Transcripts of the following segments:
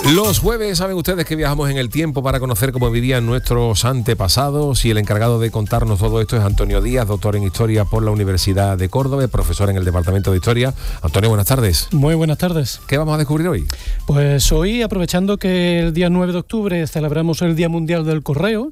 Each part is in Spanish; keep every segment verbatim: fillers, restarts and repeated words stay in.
Los jueves saben ustedes que viajamos en el tiempo para conocer cómo vivían nuestros antepasados, y el encargado de contarnos todo esto es Antonio Díaz, doctor en Historia por la Universidad de Córdoba, profesor en el Departamento de Historia. Antonio, buenas tardes. Muy buenas tardes. ¿Qué vamos a descubrir hoy? Pues hoy, aprovechando que el día nueve de octubre celebramos el Día Mundial del Correo,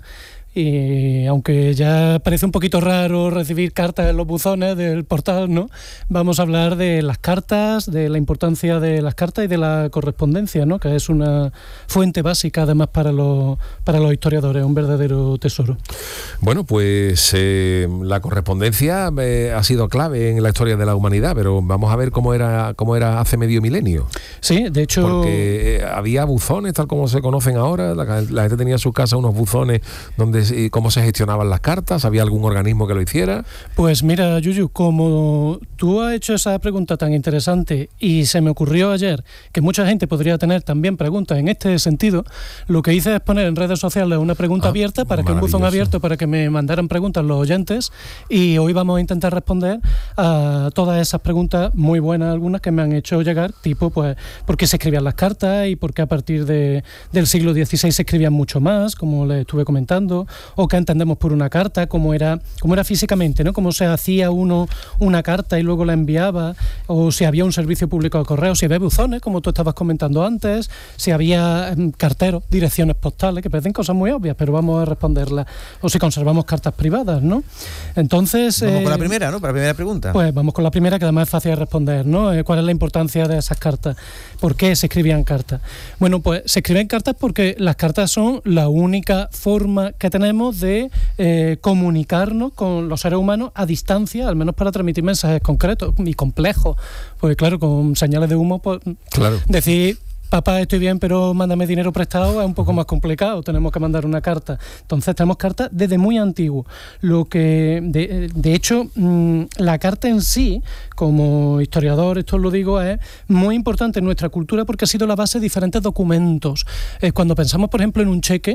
y aunque ya parece un poquito raro recibir cartas en los buzones del portal, ¿no? Vamos a hablar de las cartas, de la importancia de las cartas y de la correspondencia, ¿no? Que es una fuente básica además para los, para los historiadores, un verdadero tesoro. Bueno, pues eh, la correspondencia eh, ha sido clave en la historia de la humanidad, pero vamos a ver cómo era, cómo era hace medio milenio. Sí, de hecho... Porque eh, había buzones, tal como se conocen ahora, la, la gente tenía en su casa unos buzones donde y cómo se gestionaban las cartas. ¿Había algún organismo que lo hiciera? Pues mira, Yuyu, como tú has hecho esa pregunta tan interesante y se me ocurrió ayer que mucha gente podría tener también preguntas en este sentido, lo que hice es poner en redes sociales una pregunta ah, abierta para que un buzón abierto para que me mandaran preguntas los oyentes, y hoy vamos a intentar responder a todas esas preguntas muy buenas, algunas que me han hecho llegar, tipo pues por qué se escribían las cartas y por qué a partir de, del siglo dieciséis se escribían mucho más, como les estuve comentando, o qué entendemos por una carta, cómo era, cómo era físicamente, ¿no? Cómo se hacía uno una carta y luego la enviaba, o si había un servicio público de correo, si había buzones, como tú estabas comentando antes, si había um, carteros, direcciones postales, que parecen cosas muy obvias, pero vamos a responderlas, o si conservamos cartas privadas, ¿no? Entonces... Vamos eh, con la primera, ¿no? Para la primera pregunta. Pues vamos con la primera, que además es fácil de responder, ¿no? Eh, ¿Cuál es la importancia de esas cartas? ¿Por qué se escribían cartas? Bueno, pues se escriben cartas porque las cartas son la única forma que tenemos de eh, comunicarnos con los seres humanos a distancia, al menos para transmitir mensajes concretos y complejos, porque claro, con señales de humo, pues claro. Decir... papá, estoy bien, pero mándame dinero prestado, es un poco más complicado, tenemos que mandar una carta. Entonces tenemos cartas desde muy antiguo. Lo que, de, de hecho, mmm, la carta en sí, como historiador, esto lo digo, es muy importante en nuestra cultura porque ha sido la base de diferentes documentos. Eh, cuando pensamos, por ejemplo, en un cheque,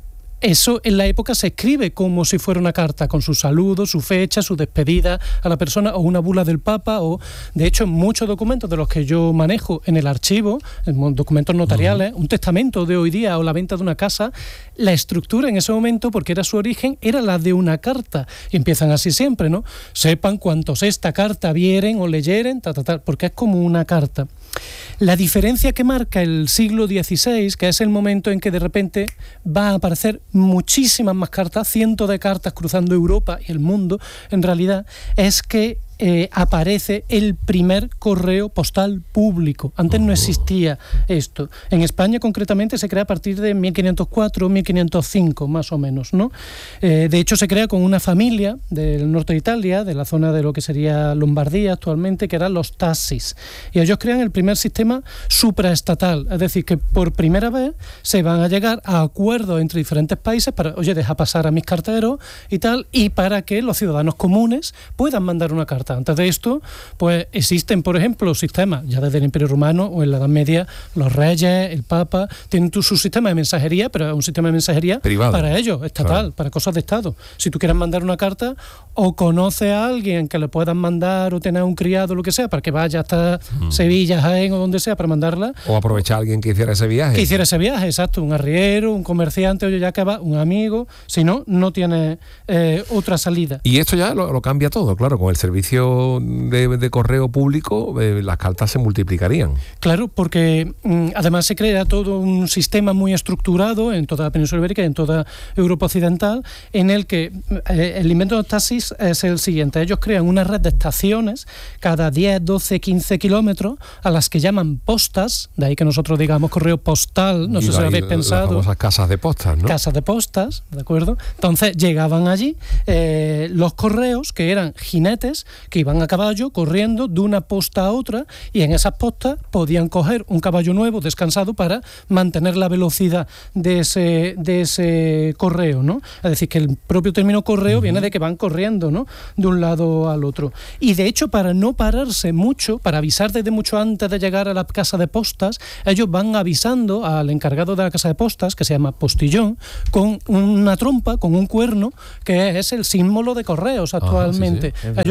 eso en la época se escribe como si fuera una carta, con su saludo, su fecha, su despedida a la persona, o una bula del Papa, o de hecho muchos documentos de los que yo manejo en el archivo, en documentos notariales, uh-huh. un testamento de hoy día o la venta de una casa, la estructura en ese momento, porque era su origen, era la de una carta, y empiezan así siempre, ¿no? Sepan cuantos esta carta vieren o leyeren, ta, ta, ta, porque es como una carta. La diferencia que marca el siglo dieciséis, que es el momento en que de repente va a aparecer muchísimas más cartas, cientos de cartas cruzando Europa y el mundo, en realidad, es que Eh, aparece el primer correo postal público. Antes no existía esto. En España, concretamente, se crea a partir de mil quinientos cuatro, mil quinientos cinco, más o menos, ¿no? Eh, de hecho, se crea con una familia del norte de Italia, de la zona de lo que sería Lombardía actualmente, que eran los Tassis. Y ellos crean el primer sistema supraestatal, es decir, que por primera vez se van a llegar a acuerdos entre diferentes países para, oye, deja pasar a mis carteros y tal, y para que los ciudadanos comunes puedan mandar una carta. Antes de esto, pues existen, por ejemplo, sistemas, ya desde el Imperio Romano o en la Edad Media, los reyes, el Papa, tienen su sistema de mensajería, pero es un sistema de mensajería privado, para ellos, estatal, claro. Para cosas de Estado. Si tú quieres mandar una carta, o conoces a alguien que le puedas mandar, o tener un criado, lo que sea, para que vaya hasta mm. Sevilla, Jaén o donde sea para mandarla. O aprovechar a alguien que hiciera ese viaje. Que hiciera ese viaje, exacto, un arriero, un comerciante, oye, ya que va, un amigo, si no, no tiene eh, otra salida. Y esto ya lo, lo cambia todo, claro, con el servicio De, de correo público, eh, las cartas se multiplicarían. Claro, porque mm, además se crea todo un sistema muy estructurado en toda la península ibérica y en toda Europa occidental, en el que eh, el invento de los taxis es el siguiente. Ellos crean una red de estaciones cada diez, doce, quince kilómetros, a las que llaman postas, de ahí que nosotros digamos correo postal, no y sé si lo habéis pensado. Las famosas casas de postas, ¿no? Casas de postas, ¿de acuerdo? Entonces llegaban allí eh, los correos, que eran jinetes, que iban a caballo corriendo de una posta a otra, y en esas postas podían coger un caballo nuevo descansado para mantener la velocidad de ese, de ese correo, ¿no? Es decir, que el propio término correo uh-huh. viene de que van corriendo, ¿no? De un lado al otro. Y de hecho, para no pararse mucho, para avisar desde mucho antes de llegar a la casa de postas, ellos van avisando al encargado de la casa de postas, que se llama postillón, con una trompa, con un cuerno, que es el símbolo de correos actualmente. Ah, sí, sí, ellos van llamando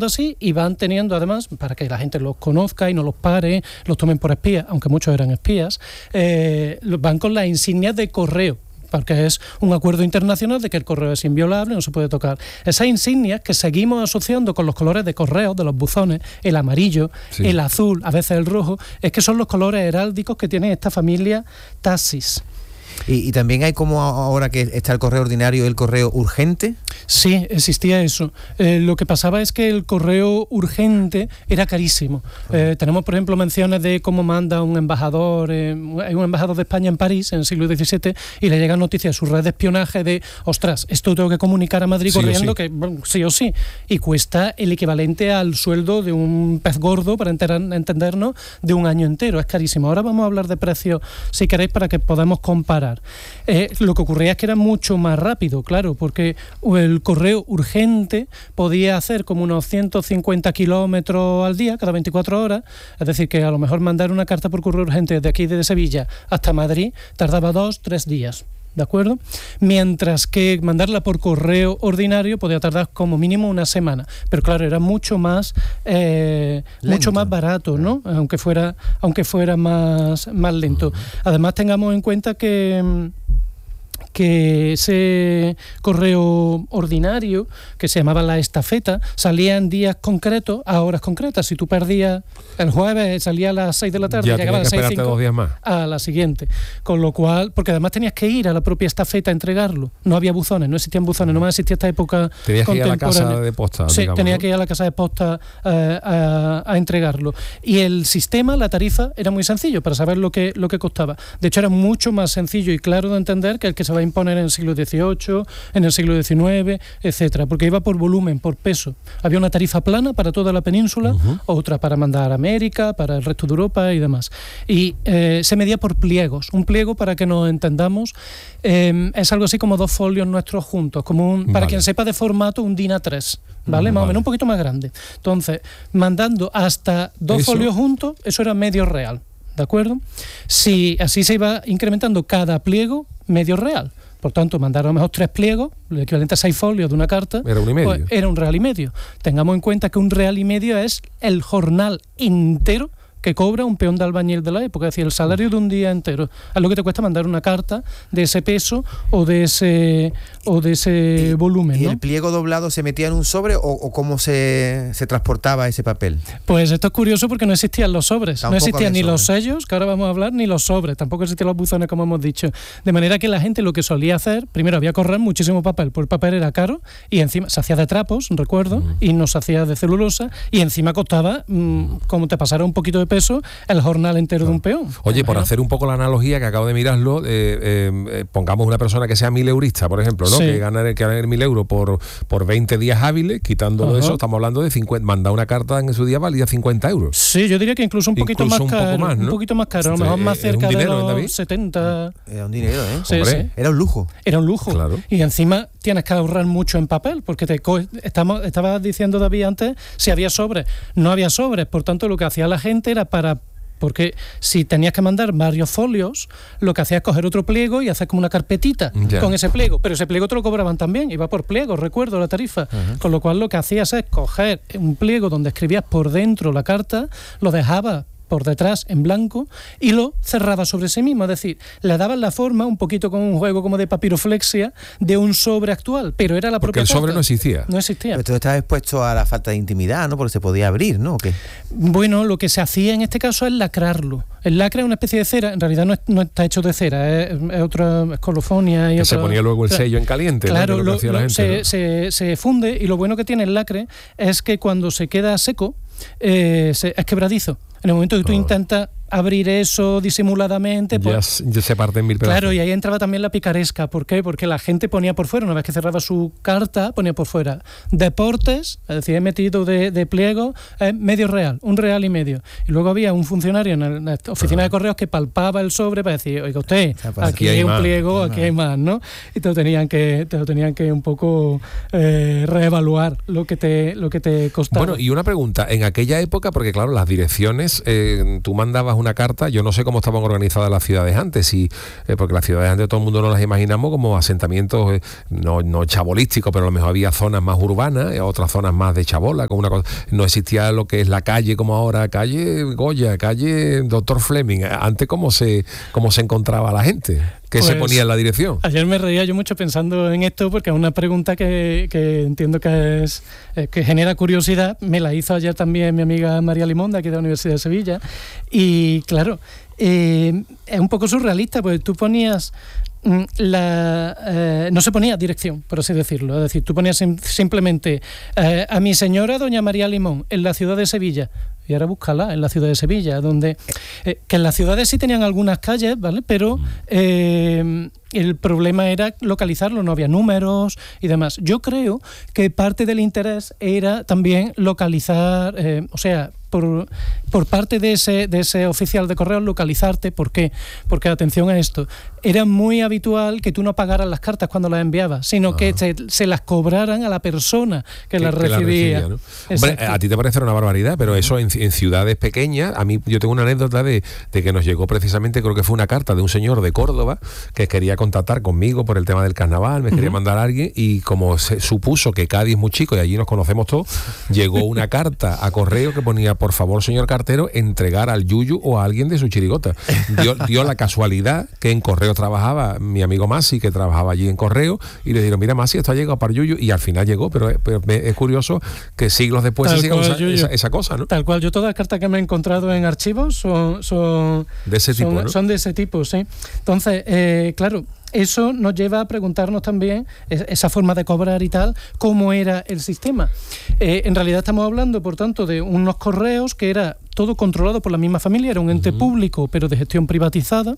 llamando así y van teniendo además, para que la gente los conozca y no los pare, los tomen por espías, aunque muchos eran espías, eh, van con las insignias de correo, porque es un acuerdo internacional de que el correo es inviolable, no se puede tocar. Esas insignias que seguimos asociando con los colores de correo, de los buzones, el amarillo, sí. el azul, a veces el rojo, es que son los colores heráldicos que tiene esta familia Taxis. Y, y también hay como ahora que está el correo ordinario, el correo urgente. Sí, existía eso. Eh, lo que pasaba es que el correo urgente era carísimo. Eh, tenemos, por ejemplo, menciones de cómo manda un embajador, eh, hay un embajador de España en París en el siglo diecisiete y le llegan noticias a su red de espionaje de, ostras, esto tengo que comunicar a Madrid sí corriendo, sí. que bueno, sí o sí. Y cuesta el equivalente al sueldo de un pez gordo, para enterar, entendernos, de un año entero. Es carísimo. Ahora vamos a hablar de precios, si queréis, para que podamos comparar. Eh, lo que ocurría es que era mucho más rápido, claro, porque el correo urgente podía hacer como unos ciento cincuenta kilómetros al día, cada veinticuatro horas, es decir, que a lo mejor mandar una carta por correo urgente de aquí, de Sevilla, hasta Madrid, tardaba dos, tres días. ¿De acuerdo? Mientras que mandarla por correo ordinario podía tardar como mínimo una semana. Pero claro, era mucho más eh, mucho más barato, ¿no? Aunque fuera, aunque fuera más, más lento. Además, tengamos en cuenta que que ese correo ordinario, que se llamaba la estafeta, salía en días concretos, a horas concretas. Si tú perdías el jueves, salía a las seis de la tarde, ya llegaba a las seis, cinco dos días más. A la siguiente. Con lo cual, porque además tenías que ir a la propia estafeta a entregarlo. No había buzones, no existían buzones, no más existía esta época tenías que ir a la casa de posta. Sí, digamos, tenía ¿no? que ir a la casa de posta eh, a, a entregarlo. Y el sistema, la tarifa, era muy sencillo para saber lo que, lo que costaba. De hecho, era mucho más sencillo y claro de entender que el que se va a imponer en el siglo dieciocho, en el siglo diecinueve, etcétera, porque iba por volumen, por peso. Había una tarifa plana para toda la península, uh-huh. otra para mandar a América, para el resto de Europa y demás. Y eh, se medía por pliegos. Un pliego, para que nos entendamos, eh, es algo así como dos folios nuestros juntos, como un, para vale. quien sepa de formato, un DIN A tres, ¿vale? Más vale. o menos un poquito más grande. Entonces, mandando hasta dos ¿Eso? folios juntos, eso era medio real, ¿de acuerdo? Si así se iba incrementando cada pliego, medio real. Por tanto, mandar a lo mejor tres pliegos, el equivalente a seis folios de una carta, era un y medio. Pues, era un real y medio. Tengamos en cuenta que un real y medio es el jornal entero que cobra un peón de albañil de la época, es decir, el salario de un día entero. Es lo que te cuesta mandar una carta de ese peso o de ese o de ese ¿Y, volumen, ¿Y ¿no? el pliego doblado se metía en un sobre o, o cómo se, se transportaba ese papel? Pues esto es curioso porque no existían los sobres, Tampoco no existían ni sobre. los sellos, que ahora vamos a hablar, ni los sobres, tampoco existían los buzones, como hemos dicho. De manera que la gente lo que solía hacer, primero había que correr muchísimo papel, porque el papel era caro y encima se hacía de trapos, recuerdo, mm. y no se hacía de celulosa y encima costaba, mmm, como te pasara un poquito de peso, el jornal entero claro. de un peón. Oye, por hacer un poco la analogía, que acabo de mirarlo, eh, eh, pongamos una persona que sea mil eurista, por ejemplo, ¿no? Sí. Que gane que gane mil euros por, por veinte días hábiles, quitándolo uh-huh. eso, estamos hablando de cincuenta, mandar una carta en su día valía cincuenta euros. Sí, yo diría que incluso un poquito incluso más un caro. Poco más, ¿no? Un poquito más caro, a lo mejor más cerca de los setenta. Era un dinero, ¿eh? Sí, sí. Era un lujo. Era un lujo. Claro. Y encima tienes que ahorrar mucho en papel, porque te co- estamos, estabas diciendo, David, antes, si había sobres. No había sobres, por tanto, lo que hacía la gente era para... Porque si tenías que mandar varios folios, lo que hacías es coger otro pliego y hacer como una carpetita ya. con ese pliego. Pero ese pliego te lo cobraban también, iba por pliego, recuerdo la tarifa. Uh-huh. Con lo cual lo que hacías es coger un pliego donde escribías por dentro la carta, lo dejabas por detrás en blanco y lo cerraba sobre sí mismo, es decir, le daban la forma un poquito con un juego como de papiroflexia de un sobre actual, pero era la Porque propia el sobre carta. no existía. No existía. Pero tú estabas expuesto a la falta de intimidad, ¿no? Porque se podía abrir, ¿no? ¿O qué? Bueno, lo que se hacía en este caso es lacrarlo. El lacre es una especie de cera, en realidad no, es, no está hecho de cera, es, es otra es colofonia y que otra, se ponía luego el claro, sello en caliente, claro, ¿no? lo, lo que hacía lo, la gente, se, ¿no? se, se funde y lo bueno que tiene el lacre es que cuando se queda seco eh, se, es quebradizo. En el momento que tú oh. intentas abrir eso disimuladamente, pues, ya, ya se parte en mil pedazos. Claro, y ahí entraba también la picaresca. ¿Por qué? Porque la gente ponía por fuera, una vez que cerraba su carta, ponía por fuera deportes, es decir, he metido de, de pliego eh, medio real, un real y medio. Y luego había un funcionario en la oficina uh-huh. de correos que palpaba el sobre para decir, oiga usted, aquí, aquí hay un más, pliego, aquí, aquí hay más, ¿no? Y te lo tenían que, te lo tenían que un poco eh, reevaluar lo que te, lo que te costaba. Bueno, y una pregunta, en aquella época, porque claro, las direcciones, eh, tú mandabas una una carta. Yo no sé cómo estaban organizadas las ciudades antes, y, eh, porque las ciudades antes todo el mundo nos las imaginamos como asentamientos, eh, no, no chabolísticos, pero a lo mejor había zonas más urbanas, otras zonas más de chabola, con una cosa. No existía lo que es la calle como ahora, calle Goya, calle Doctor Fleming. Antes, ¿cómo se, cómo se encontraba la gente? ¿Qué pues, se ponía en la dirección? Ayer me reía yo mucho pensando en esto, porque es una pregunta que, que entiendo que es eh, que genera curiosidad. Me la hizo ayer también mi amiga María Limón, de aquí de la Universidad de Sevilla. Y claro, eh, es un poco surrealista, porque tú ponías... La, eh, no se ponía dirección, por así decirlo. Es decir, tú ponías sim- simplemente eh, a mi señora doña María Limón en la ciudad de Sevilla. Y ahora búscala en la ciudad de Sevilla, donde eh, que en las ciudades sí tenían algunas calles, ¿vale? Pero eh, el problema era localizarlo, no había números y demás. Yo creo que parte del interés era también localizar, eh, o sea, por, por parte de ese, de ese oficial de correos, localizarte. ¿Por qué? Porque, atención a esto, era muy habitual que tú no pagaras las cartas cuando las enviabas, sino ah. que te, se las cobraran a la persona que, que las recibía. Que la recibía, ¿no? Hombre, a ti te parecerá una barbaridad, pero eso en, en ciudades pequeñas, a mí yo tengo una anécdota de, de que nos llegó precisamente, creo que fue una carta de un señor de Córdoba que quería contactar conmigo por el tema del carnaval, me uh-huh. quería mandar a alguien, y como se supuso que Cádiz es muy chico y allí nos conocemos todos, llegó una carta a correo que ponía: por favor, señor cartero, entregar al yuyu o a alguien de su chirigota. Dio, dio la casualidad que en correo trabajaba mi amigo Masi, que trabajaba allí en correo, y le dijeron: mira, Masi, esto ha llegado para yuyu, y al final llegó, pero, pero es curioso que siglos después se siga usando esa, esa cosa, ¿no? Tal cual. Yo todas las cartas que me he encontrado en archivos son, son, de, ese tipo, son, ¿no? son de ese tipo, sí. Entonces, eh, claro, eso nos lleva a preguntarnos también esa forma de cobrar y tal, cómo era el sistema. Eh, en realidad estamos hablando, por tanto, de unos correos que era todo controlado por la misma familia, era un ente uh-huh. público, pero de gestión privatizada,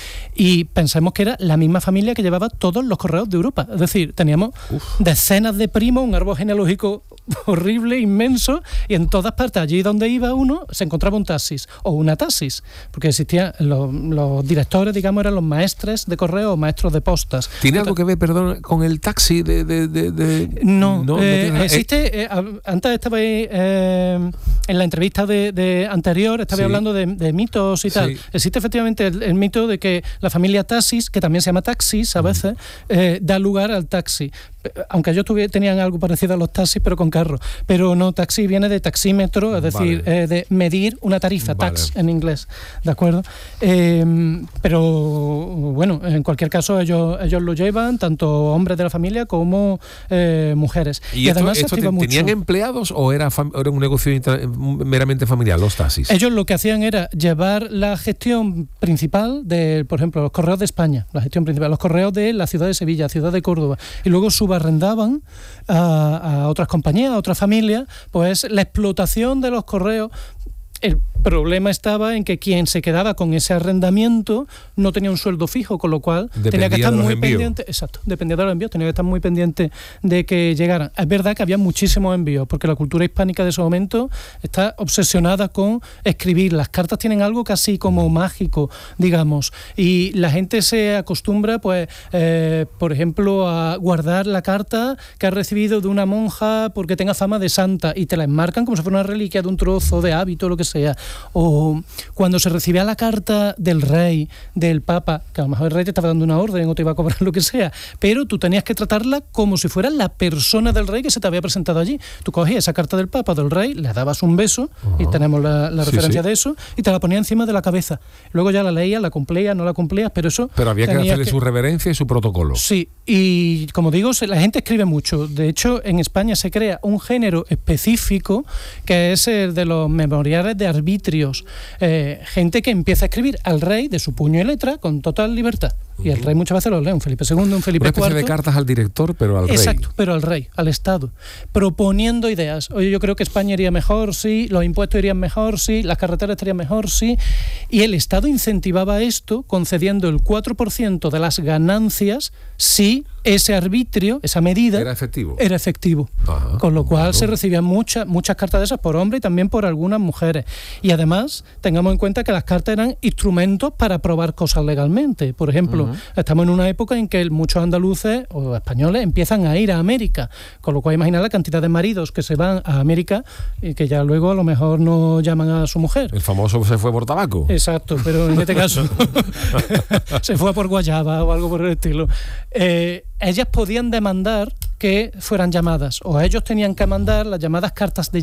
y pensemos que era la misma familia que llevaba todos los correos de Europa. Es decir, teníamos Uf. decenas de primos, un árbol genealógico horrible, inmenso, y en todas partes, allí donde iba uno, se encontraba un taxis o una taxis, porque existían los, los directores, digamos, eran los maestres de correo o maestros de postas. ¿Tiene algo que ver, perdón, con el taxi de...? de, de, de... No, no, eh, no existe... Eh, antes estaba ahí, eh, en la entrevista de, de anterior, estaba sí. hablando de, de mitos y sí. tal. Existe efectivamente el, el mito de que la familia Taxis, que también se llama taxis a veces, eh, da lugar al taxi. Aunque ellos tuviera, tenían algo parecido a los taxis, pero con carro. Pero no, taxi viene de taxímetro, es decir, vale. eh, de medir una tarifa, vale. tax en inglés, ¿de acuerdo? Eh, pero bueno, en cualquier caso ellos, ellos lo llevan, tanto hombres de la familia como eh, mujeres. ¿Y, y esto, además esto te, tenían empleados o era, fam- era un negocio inter- meramente familiar, los taxis? Ellos lo que hacían era llevar la gestión principal de, por ejemplo, los correos de España, la gestión principal, los correos de la ciudad de Sevilla, ciudad de Córdoba, y luego su arrendaban a, a otras compañías, a otras familias, pues la explotación de los correos. El problema estaba en que quien se quedaba con ese arrendamiento no tenía un sueldo fijo, con lo cual dependía tenía que estar muy envíos. pendiente, exacto, dependía de los envíos, tenía que estar muy pendiente de que llegaran. Es verdad que había muchísimos envíos, porque la cultura hispánica de ese momento está obsesionada con escribir. Las cartas tienen algo casi como mágico, digamos, y la gente se acostumbra, pues, eh, por ejemplo, a guardar la carta que ha recibido de una monja porque tenga fama de santa, y te la enmarcan como si fuera una reliquia de un trozo de hábito, lo que sea. sea. O cuando se recibía la carta del rey, del papa, que a lo mejor el rey te estaba dando una orden o te iba a cobrar lo que sea, pero tú tenías que tratarla como si fuera la persona del rey que se te había presentado allí. Tú cogías esa carta del papa, del rey, le dabas un beso, uh-huh. y tenemos la, la referencia sí, sí. de eso, y te la ponías encima de la cabeza. Luego ya la leías, la cumplías, no la cumplías, pero eso... Pero había que hacerle que... su reverencia y su protocolo. Sí, y como digo, la gente escribe mucho. De hecho, en España se crea un género específico que es el de los memoriales de arbitrios. Eh, gente que empieza a escribir al rey de su puño y letra con total libertad. Y el rey muchas veces lo lee, un Felipe segundo, un Felipe Una especie cuarto. de cartas al director, pero al Exacto, rey. Exacto, pero al rey, al Estado. Proponiendo ideas. Oye, yo creo que España iría mejor, sí. Los impuestos irían mejor, sí. Las carreteras estarían mejor, sí. Y el Estado incentivaba esto concediendo el cuatro por ciento de las ganancias si ese arbitrio, esa medida... ¿Era efectivo? Era efectivo. Ajá, con lo cual bueno. se recibían muchas, muchas cartas de esas por hombres y también por algunas mujeres. Y además, tengamos en cuenta que las cartas eran instrumentos para probar cosas legalmente. Por ejemplo, uh-huh. estamos en una época en que muchos andaluces o españoles empiezan a ir a América, con lo cual imagina la cantidad de maridos que se van a América y que ya luego a lo mejor no llaman a su mujer. El famoso se fue por tabaco. Exacto, pero en este caso se fue por guayaba o algo por el estilo. Eh, ellas podían demandar que fueran llamadas, o ellos tenían que mandar las llamadas cartas de